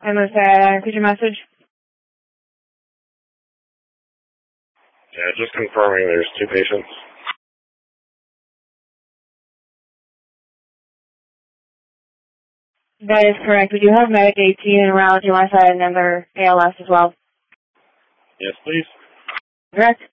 I'm going to repeat your message. Yeah, just confirming there's 2 patients. That is correct. We do have Medic 18 and around. Do you want to add another ALS as well? Yes, please. Correct.